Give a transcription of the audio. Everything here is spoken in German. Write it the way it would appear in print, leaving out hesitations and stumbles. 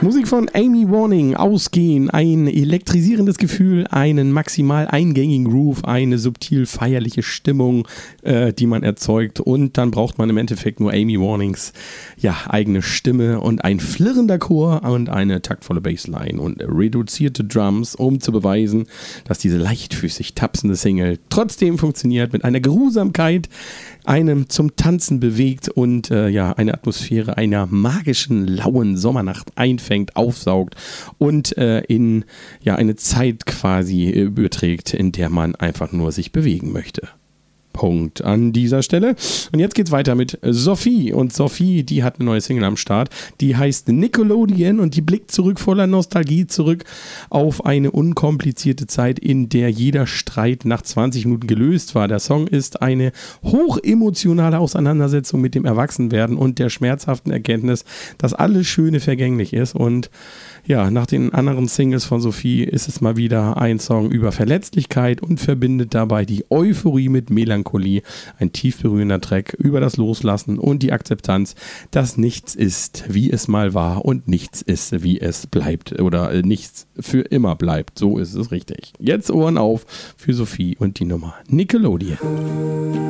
Musik von Amy Warning, Ausgehen, ein elektrisierendes Gefühl, einen maximal eingängigen Groove, eine subtil feierliche Stimmung, die man erzeugt, und dann braucht man im Endeffekt nur Amy Warnings eigene Stimme und ein flirrender Chor und eine taktvolle Bassline und reduzierte Drums, um zu beweisen, dass diese leichtfüßig tapsende Single trotzdem funktioniert, mit einer Geruhsamkeit, einem zum Tanzen bewegt und eine Atmosphäre einer magischen, lauen Sommernacht einfängt, aufsaugt und in eine Zeit quasi überträgt, in der man einfach nur sich bewegen möchte. Punkt an dieser Stelle. Und jetzt geht's weiter mit Sophie. Und Sophie, die hat eine neue Single am Start. Die heißt Nickelodeon und die blickt zurück voller Nostalgie zurück auf eine unkomplizierte Zeit, in der jeder Streit nach 20 Minuten gelöst war. Der Song ist eine hochemotionale Auseinandersetzung mit dem Erwachsenwerden und der schmerzhaften Erkenntnis, dass alles Schöne vergänglich ist. Und nach den anderen Singles von Sophie ist es mal wieder ein Song über Verletzlichkeit und verbindet dabei die Euphorie mit Melancholie. Ein tief berührender Track über das Loslassen und die Akzeptanz, dass nichts ist, wie es mal war, und nichts ist, wie es bleibt, oder nichts für immer bleibt. So ist es richtig. Jetzt Ohren auf für Sophie und die Nummer Nickelodeon.